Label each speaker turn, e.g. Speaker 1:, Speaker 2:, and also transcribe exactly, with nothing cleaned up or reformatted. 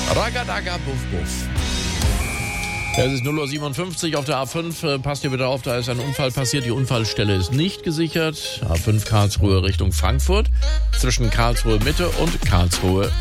Speaker 1: Ragadaga, buff, buff. Es ist null Uhr siebenundfünfzig auf der A fünf. Passt ihr bitte auf, da ist ein Unfall passiert. Die Unfallstelle ist nicht gesichert. A fünf Karlsruhe Richtung Frankfurt. Zwischen Karlsruhe Mitte und Karlsruhe